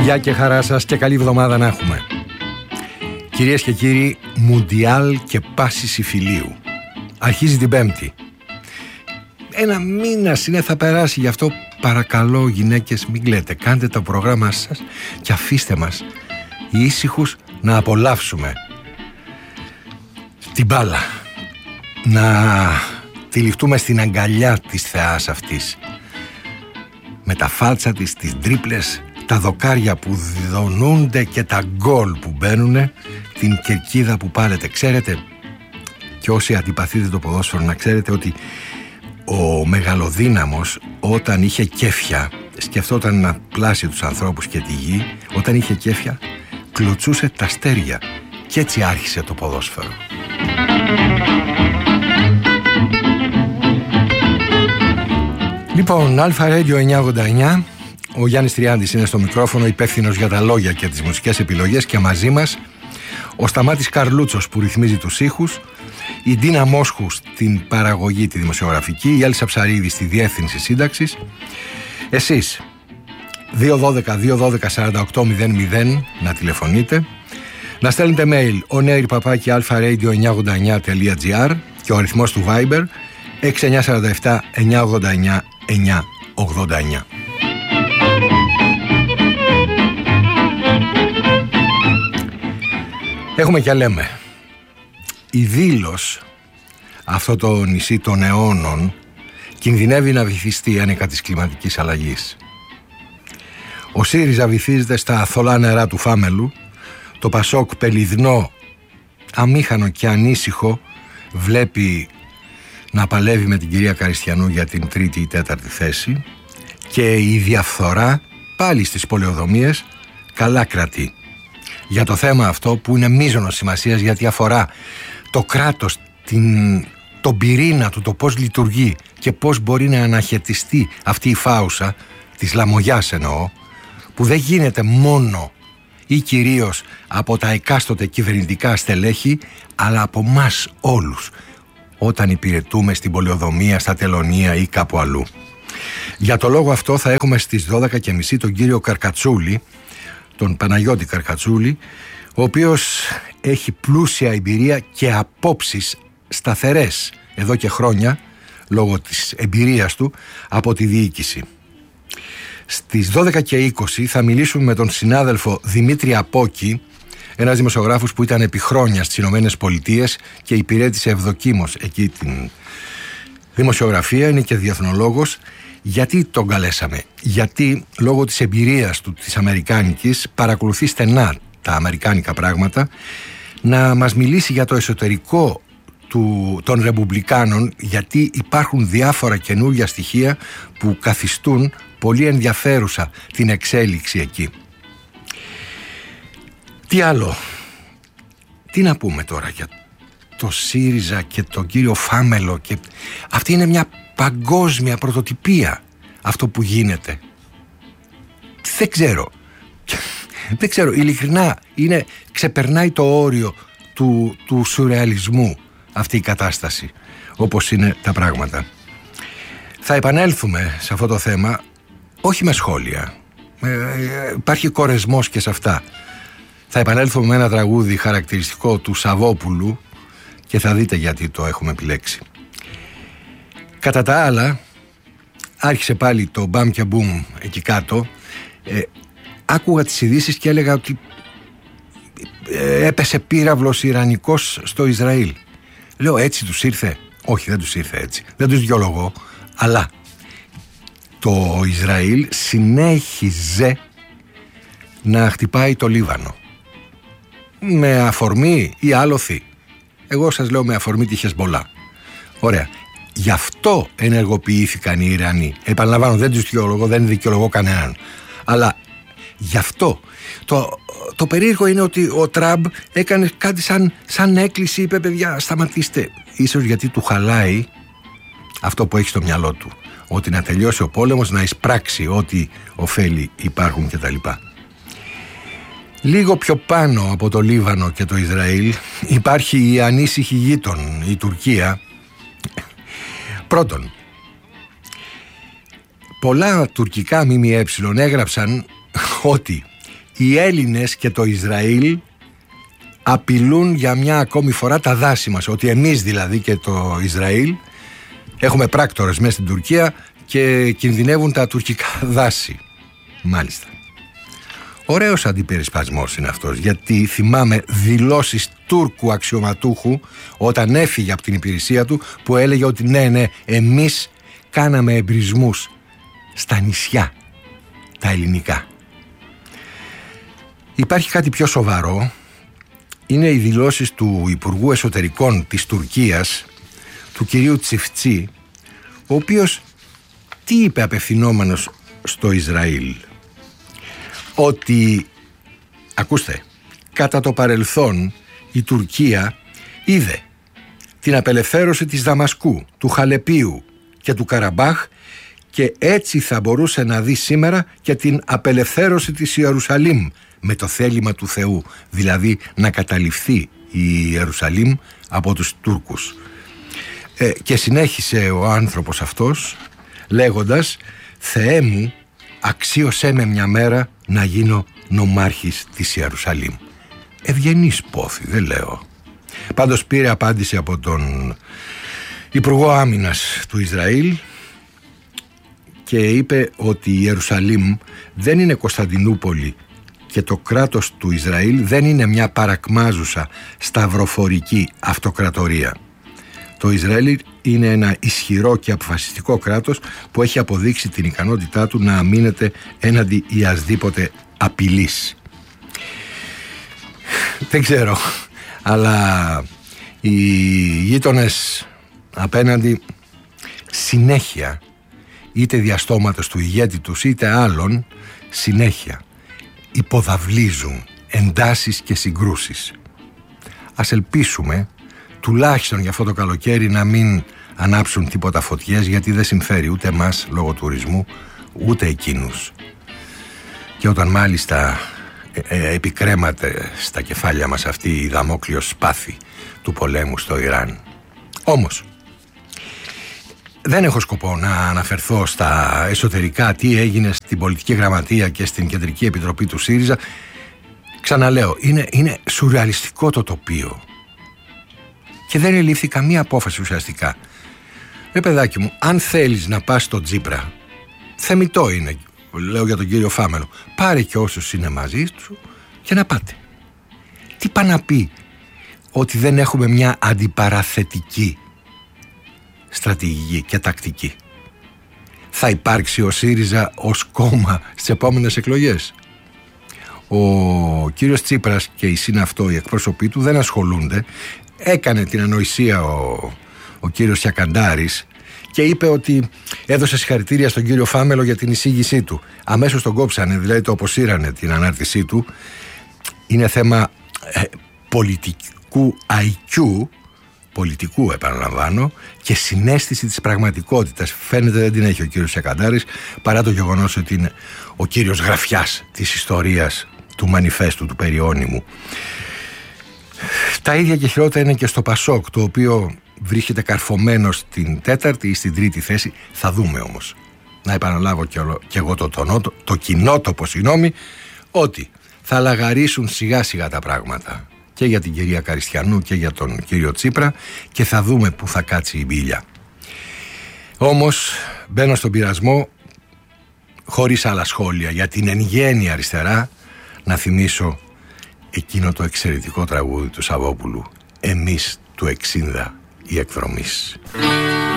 Γεια και χαρά σας και καλή εβδομάδα να έχουμε. Κυρίες και κύριοι, Μουντιάλ και πάση συμφιλίου. Αρχίζει την Πέμπτη. Ένα μήνας είναι, θα περάσει, γι' αυτό παρακαλώ γυναίκες μην κλαίτε. Κάντε το πρόγραμμα σας και αφήστε μας ήσυχους να απολαύσουμε την μπάλα. Να τυλιχτούμε στην αγκαλιά της θεάς αυτής. Με τα φάλτσα της, τις τρίπλες, τα δοκάρια που δονούνται και τα γκολ που μπαίνουνε, την κερκίδα που πάρετε. Ξέρετε, και όσοι αντιπαθείτε το ποδόσφαιρο, να ξέρετε ότι ο μεγαλοδύναμος όταν είχε κέφια, σκεφτόταν να πλάσει τους ανθρώπους και τη γη, όταν είχε κέφια κλωτσούσε τα αστέρια και έτσι άρχισε το ποδόσφαιρο. Λοιπόν, Αλφα Radio 989, ο Γιάννης Τριάντης είναι στο μικρόφωνο, υπεύθυνος για τα λόγια και τις μουσικές επιλογές, και μαζί μας ο Σταμάτης Καρλούτσος που ρυθμίζει τους ήχους, η Ντίνα Μόσχου στην παραγωγή τη δημοσιογραφική, η Έλισσα Ψαρίδη στη διεύθυνση σύνταξης. Εσείς 212-212-4800 να τηλεφωνείτε, να στέλνετε mail onair@alfaradio989.gr και ο αριθμός του Viber 6947 989 989. Έχουμε και λέμε. Η Δήλος, αυτό το νησί των αιώνων, κινδυνεύει να βυθιστεί άνεκα της κλιματικής αλλαγής. Ο ΣΥΡΙΖΑ βυθίζεται στα θολά νερά του Φάμελου. Το Πασόκ πελιδνό, αμήχανο και ανήσυχο, βλέπει να παλεύει με την κυρία Καριστιανού για την τρίτη ή τέταρτη θέση, και η διαφθορά πάλι στις πολεοδομίες καλά κρατεί. Για το θέμα αυτό που είναι μείζωνος σημασίας, γιατί αφορά το κράτος, τον πυρήνα του, το πώς λειτουργεί και πώς μπορεί να αναχαιτιστεί αυτή η φάουσα της λαμογιάς, εννοώ, που δεν γίνεται μόνο ή κυρίως από τα εκάστοτε κυβερνητικά στελέχη, αλλά από μας όλους όταν υπηρετούμε στην πολεοδομία, στα τελωνία ή κάπου αλλού. Για το λόγο αυτό θα έχουμε στις 12.30 τον κύριο Καρκατσούλη, τον Παναγιώτη Καρκατσούλη, ο οποίος έχει πλούσια εμπειρία και απόψεις σταθερές εδώ και χρόνια, λόγω της εμπειρίας του από τη διοίκηση. Στις 12.20 θα μιλήσουμε με τον συνάδελφο Δημήτρη Απόκη, ένας δημοσιογράφος που ήταν επί χρόνια στις Ηνωμένες Πολιτείες και υπηρέτησε ευδοκίμως εκεί την δημοσιογραφία, είναι και διεθνολόγος. Γιατί τον καλέσαμε? Γιατί λόγω της εμπειρίας του της αμερικάνικης παρακολουθεί στενά τα αμερικάνικα πράγματα, να μας μιλήσει για το εσωτερικό των Ρεπουμπλικάνων, γιατί υπάρχουν διάφορα καινούργια στοιχεία που καθιστούν πολύ ενδιαφέρουσα την εξέλιξη εκεί. Τι άλλο? Τι να πούμε τώρα για το ΣΥΡΙΖΑ και τον κύριο Φάμελο? Και αυτή είναι μια παγκόσμια πρωτοτυπία, αυτό που γίνεται. Δεν ξέρω, ειλικρινά ξεπερνάει το όριο του σουρεαλισμού αυτή η κατάσταση, όπως είναι τα πράγματα. Θα επανέλθουμε σε αυτό το θέμα, όχι με σχόλια, υπάρχει κορεσμός και σε αυτά. Θα επανέλθουμε με ένα τραγούδι χαρακτηριστικό του Σαββόπουλου και θα δείτε γιατί το έχουμε επιλέξει. Κατά τα άλλα, άρχισε πάλι το μπαμ και μπουμ εκεί κάτω. Άκουγα τις ειδήσεις και έλεγα ότι έπεσε πύραυλος ιρανικός στο Ισραήλ. Λέω, έτσι τους ήρθε? Όχι, δεν τους ήρθε έτσι. Δεν τους δικαιολογώ. Αλλά το Ισραήλ συνέχιζε να χτυπάει το Λίβανο. Με αφορμή ή άλοθη? Εγώ σας λέω με αφορμή τη Χεσμπολά. Ωραία. Γι' αυτό ενεργοποιήθηκαν οι Ιρανοί. Επαναλαμβάνω, δεν τους δικαιολογώ, δεν δικαιολογώ κανέναν. Αλλά γι' αυτό. Το περίεργο είναι ότι ο Τραμπ έκανε κάτι σαν έκκληση, είπε, παιδιά, σταματήστε. Ίσως γιατί του χαλάει αυτό που έχει στο μυαλό του, ότι να τελειώσει ο πόλεμος, να εισπράξει ό,τι ωφέλη υπάρχουν κτλ. Λίγο πιο πάνω από το Λίβανο και το Ισραήλ υπάρχει η ανήσυχη γείτον, η Τουρκία. Πρώτον, πολλά τουρκικά ΜΜΕ έγραψαν ότι οι Έλληνες και το Ισραήλ απειλούν για μια ακόμη φορά τα δάση μας. Ότι εμείς δηλαδή και το Ισραήλ έχουμε πράκτορες μέσα στην Τουρκία και κινδυνεύουν τα τουρκικά δάση. Μάλιστα. Ωραίος αντιπερισπασμός είναι αυτός, γιατί θυμάμαι δηλώσεις Τούρκου αξιωματούχου όταν έφυγε από την υπηρεσία του, που έλεγε ότι ναι, εμείς κάναμε εμπρισμούς στα νησιά τα ελληνικά. Υπάρχει κάτι πιο σοβαρό. Είναι οι δηλώσεις του Υπουργού Εσωτερικών της Τουρκίας, του κυρίου Τσιφτσί, ο οποίος τι είπε απευθυνόμενος στο Ισραήλ? Ότι, ακούστε, κατά το παρελθόν η Τουρκία είδε την απελευθέρωση της Δαμασκού, του Χαλεπίου και του Καραμπάχ, και έτσι θα μπορούσε να δει σήμερα και την απελευθέρωση της Ιερουσαλήμ, με το θέλημα του Θεού, δηλαδή να καταληφθεί η Ιερουσαλήμ από τους Τούρκους. Και συνέχισε ο άνθρωπος αυτός λέγοντας: «Θεέ μου, αξίωσέ με μια μέρα να γίνω νομάρχης της Ιερουσαλήμ». Ευγενής πόθη, δεν λέω. Πάντως πήρε απάντηση από τον Υπουργό Άμυνας του Ισραήλ και είπε ότι η Ιερουσαλήμ δεν είναι Κωνσταντινούπολη και το κράτος του Ισραήλ δεν είναι μια παρακμάζουσα σταυροφορική αυτοκρατορία. Το Ισραήλ είναι ένα ισχυρό και αποφασιστικό κράτος που έχει αποδείξει την ικανότητά του να αμήνεται έναντι ιασδήποτε απειλής. Δεν ξέρω, αλλά οι γείτονες απέναντι συνέχεια, είτε διαστόματος του ηγέτη τους είτε άλλων, συνέχεια υποδαβλίζουν εντάσεις και συγκρούσεις. Ας ελπίσουμε τουλάχιστον για αυτό το καλοκαίρι να μην ανάψουν τίποτα φωτιές, γιατί δεν συμφέρει ούτε εμάς λόγω τουρισμού ούτε εκείνους. Και όταν μάλιστα επικρέμαται στα κεφάλια μας αυτή η δαμόκλειος σπάθη του πολέμου στο Ιράν. Όμως δεν έχω σκοπό να αναφερθώ στα εσωτερικά τι έγινε στην πολιτική γραμματεία και στην κεντρική επιτροπή του ΣΥΡΙΖΑ. Ξαναλέω, είναι σουρεαλιστικό το τοπίο και δεν ελήφθη καμία απόφαση ουσιαστικά. Παιδάκι μου, αν θέλεις να πας στο Τσίπρα, θεμιτό είναι, λέω για τον κύριο Φάμελο, πάρε και όσους είναι μαζί του και να πάτε. Τι πάει να πει ότι δεν έχουμε μια αντιπαραθετική στρατηγική και τακτική? Θα υπάρξει ο ΣΥΡΙΖΑ ως κόμμα στις επόμενες εκλογές? Ο κύριος Τσίπρας και οι συναυτό, οι εκπρόσωποι του, δεν ασχολούνται. Έκανε την ανοησία ο κύριος Σιακαντάρης και είπε ότι έδωσε συγχαρητήρια στον κύριο Φάμελο για την εισήγησή του. Αμέσως τον κόψανε, δηλαδή το αποσύρανε την ανάρτησή του. Είναι θέμα πολιτικού IQ, πολιτικού επαναλαμβάνω, και συναίσθηση της πραγματικότητας. Φαίνεται δεν την έχει ο κύριος Σιακαντάρης, παρά το γεγονός ότι είναι ο κύριος γραφιάς της ιστορίας του μανιφέστου, του περιώνυμου. Τα ίδια και χειρότερα είναι και στο Πασόκ, το οποίο βρίσκεται καρφωμένο στην 4η ή στην 3η θέση. Θα δούμε όμως. Να επαναλάβω και εγώ το κοινότοπο, ότι θα λαγαρίσουν σιγά σιγά τα πράγματα και για την κυρία Καριστιανού και για τον κύριο Τσίπρα και θα δούμε που θα κάτσει η μπίλια. Όμως μπαίνω στον πειρασμό, χωρίς άλλα σχόλια, για την εν γέννη αριστερά, να θυμίσω εκείνο το εξαιρετικό τραγούδι του Σαββόπουλου, «Εμείς του 60 οι εκδρομείς».